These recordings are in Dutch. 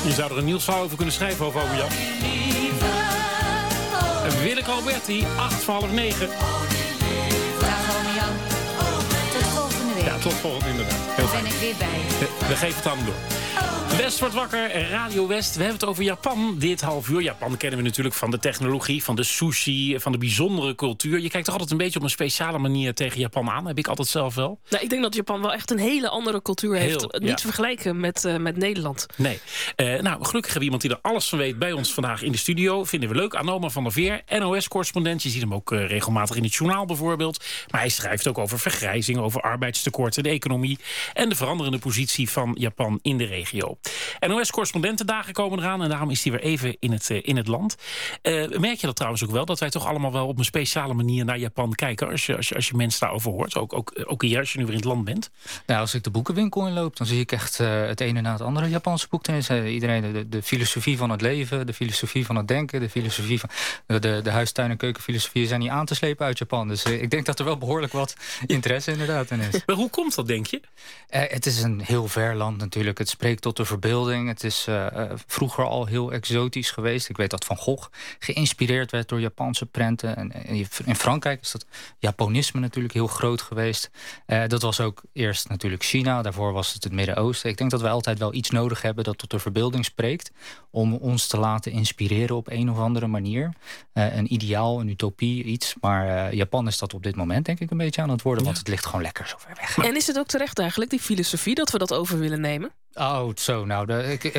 Je zou er een nieuwsverhaal over kunnen schrijven over Jan. Willeke Alberti, 8:30. Dag ome Jan. Tot volgende week. Ja, tot volgende inderdaad. Daar ben ik weer bij. We geven het aan hem door. West wordt wakker, Radio West. We hebben het over Japan dit half uur. Japan kennen we natuurlijk van de technologie, van de sushi, van de bijzondere cultuur. Je kijkt toch altijd een beetje op een speciale manier tegen Japan aan. Heb ik altijd zelf wel. Nou, ik denk dat Japan wel echt een hele andere cultuur heeft. Niet te vergelijken met Nederland. Nee. Nou, gelukkig hebben we iemand die er alles van weet bij ons vandaag in de studio. Vinden we leuk. Anoma van der Veer, NOS-correspondent. Je ziet hem ook regelmatig in het journaal bijvoorbeeld. Maar hij schrijft ook over vergrijzing, over arbeidstekorten, de economie en de veranderende positie van Japan in de regio. NOS-correspondentendagen komen eraan en daarom is hij weer even in het land. Merk je dat trouwens ook wel, dat wij toch allemaal wel op een speciale manier naar Japan kijken als je mensen daarover hoort? Ook hier, als je nu weer in het land bent? Nou, als ik de boekenwinkel inloop, dan zie ik echt het ene na het andere Japanse boek. Iedereen de filosofie van het leven, de filosofie van het denken, de filosofie van de huistuin- en keukenfilosofie zijn niet aan te slepen uit Japan. Dus ik denk dat er wel behoorlijk wat interesse inderdaad in is. Maar hoe komt dat, denk je? Het is een heel ver land natuurlijk. Het spreekt tot de verbeelding. Het is vroeger al heel exotisch geweest. Ik weet dat Van Gogh geïnspireerd werd door Japanse prenten. En in Frankrijk is dat Japonisme natuurlijk heel groot geweest. Dat was ook eerst natuurlijk China. Daarvoor was het Midden-Oosten. Ik denk dat we altijd wel iets nodig hebben dat tot de verbeelding spreekt. Om ons te laten inspireren op een of andere manier. Een ideaal, een utopie, iets. Maar Japan is dat op dit moment denk ik een beetje aan het worden. Want het ligt gewoon lekker zo ver weg. En is het ook terecht eigenlijk, die filosofie, dat we dat over willen nemen? Oh, zo, nou,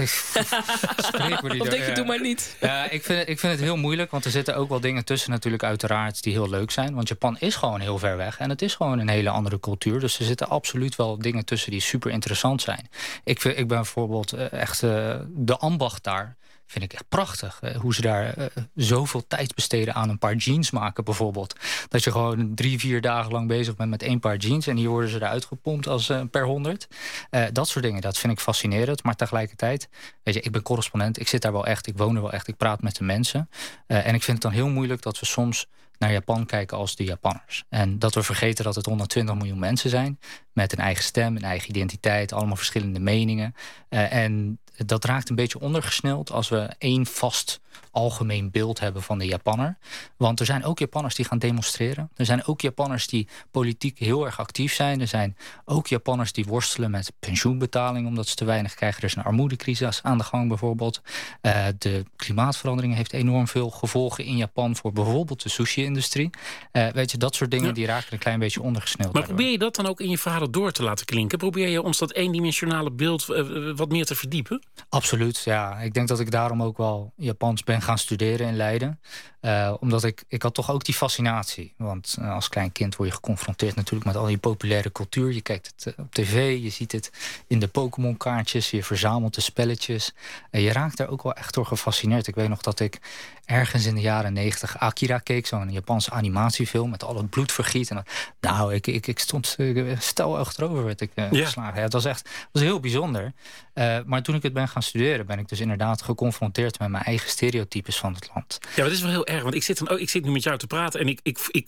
spreek me niet. Of denk je, doe maar niet? Ik vind het heel moeilijk, want er zitten ook wel dingen tussen natuurlijk uiteraard die heel leuk zijn. Want Japan is gewoon heel ver weg en het is gewoon een hele andere cultuur. Dus er zitten absoluut wel dingen tussen die super interessant zijn. Ik ben bijvoorbeeld echt de ambacht daar. Vind ik echt prachtig. Hoe ze daar zoveel tijd besteden aan een paar jeans maken bijvoorbeeld. Dat je gewoon 3-4 dagen lang bezig bent met 1 paar jeans. En hier worden ze eruit gepompt als per 100. Dat soort dingen, dat vind ik fascinerend. Maar tegelijkertijd, weet je, ik ben correspondent. Ik zit daar wel echt, ik woon er wel echt. Ik praat met de mensen. En ik vind het dan heel moeilijk dat we soms naar Japan kijken als de Japanners. En dat we vergeten dat het 120 miljoen mensen zijn. Met een eigen stem, een eigen identiteit. Allemaal verschillende meningen. En dat raakt een beetje ondergesneld als we één vast algemeen beeld hebben van de Japanner. Want er zijn ook Japanners die gaan demonstreren. Er zijn ook Japanners die politiek heel erg actief zijn. Er zijn ook Japanners die worstelen met pensioenbetaling omdat ze te weinig krijgen. Er is een armoedecrisis aan de gang bijvoorbeeld. De klimaatverandering heeft enorm veel gevolgen in Japan voor bijvoorbeeld de sushi-industrie. Weet je, dat soort dingen die raken een klein beetje ondergesneld. Maar probeer je dat dan ook in je verhalen door te laten klinken? Probeer je ons dat eendimensionale beeld wat meer te verdiepen? Absoluut, ja. Ik denk dat ik daarom ook wel Japans ben gaan studeren in Leiden. Omdat ik had toch ook die fascinatie. Want als klein kind word je geconfronteerd natuurlijk met al die populaire cultuur. Je kijkt het op tv, je ziet het in de Pokémon-kaartjes. Je verzamelt de spelletjes. Je raakt daar ook wel echt door gefascineerd. Ik weet nog dat ik ergens in de jaren 90 Akira keek. Zo'n Japanse animatiefilm met al het bloedvergiet. En nou, ik stond stel achterover werd ik geslagen. Ja, het was heel bijzonder. Maar toen ik het ben gaan studeren, ben ik dus inderdaad geconfronteerd met mijn eigen stereotypes van het land. Ja, dat is wel heel erg. Want ik zit nu met jou te praten en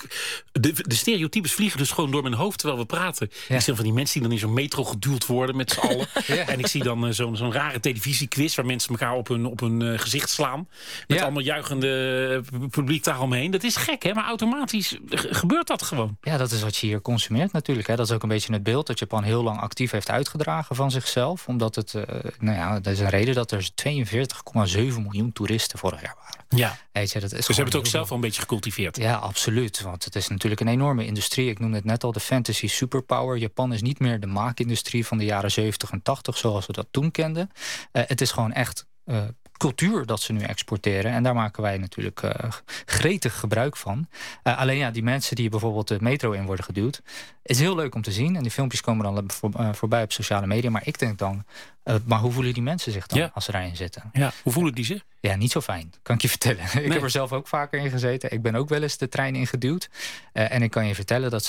de stereotypes vliegen dus gewoon door mijn hoofd terwijl we praten. Ja. Ik zie van die mensen die dan in zo'n metro geduwd worden met z'n allen. Ja. En ik zie dan zo'n rare televisiequiz waar mensen elkaar op hun gezicht slaan. Met allemaal juichende publiek daaromheen. Dat is gek, hè? Maar automatisch gebeurt dat gewoon. Ja, dat is wat je hier consumeert natuurlijk. Hè? Dat is ook een beetje het beeld dat Japan heel lang actief heeft uitgedragen van zichzelf. Omdat het, dat is een reden dat er 42,7 miljoen toeristen vorig jaar waren. Ja. Weet je, dat is dus ze hebben het ook zelf al een beetje gecultiveerd. Ja, absoluut. Want het is natuurlijk een enorme industrie. Ik noemde het net al, de fantasy superpower. Japan is niet meer de maakindustrie van de jaren 70 en 80 zoals we dat toen kenden. Het is gewoon echt cultuur dat ze nu exporteren. En daar maken wij natuurlijk gretig gebruik van. Alleen ja, die mensen die bijvoorbeeld de metro in worden geduwd, is heel leuk om te zien. En die filmpjes komen dan voorbij op sociale media. Maar ik denk dan, maar hoe voelen die mensen zich dan als ze daarin zitten? Ja, hoe voelen die zich? Ja, niet zo fijn, kan ik je vertellen. Ik heb er zelf ook vaker in gezeten. Ik ben ook wel eens de trein ingeduwd. En ik kan je vertellen dat